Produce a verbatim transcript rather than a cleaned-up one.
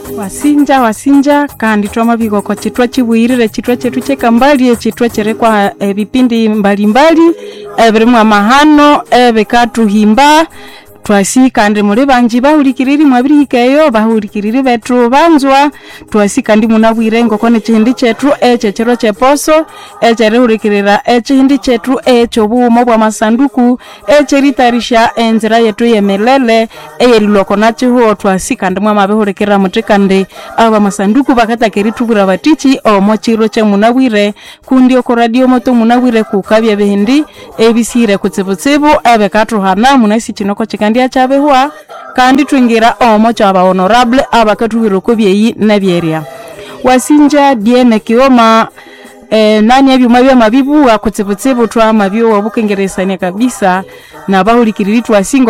Wasinja wasinja kandi twama bigoko chitwa chibuirire chitwa chetu chekambali chitwa cherekwa ebipindi mbalimbali ebirimo amahano ebekatuhimba twasi kandi muri banji bahulikiriri mwabirikeyo bahulikiriri betru banzwa twasi kandi munabwire ngoko ne chindi chetu eche chero cheposo eche rehulikirira eche hindi chetu echo bumo bwa masanduku eche ritarisha enzira yetu yemelele eyeliloko nachiho twasi kandi mwamabehulikirira mutikande aba masanduku bakatakeri tubura batichi omo chiro che munabwire kundi oko radio moto munabwire kukabya behindi ebisire kutsibutsibu ebekatuhana munasi chinoko chikandi achabehwa kandi twingira omo chaba honorable abakatuhiro kubyeyi nabyeria wasinja diene kioma eh, nani ebyuma bya mabibu akutsibutsibu twa mabyo wabukengeresanya kabisa na bahulikiriri twasingo